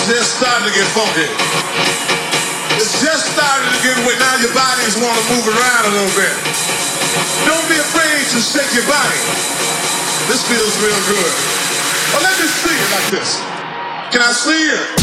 just starting to get funky. It's just starting to get wet. Now your bodies want to move around a little bit. Don't be afraid to shake your body. This feels real good. Well, let me see it like this. Can I see it?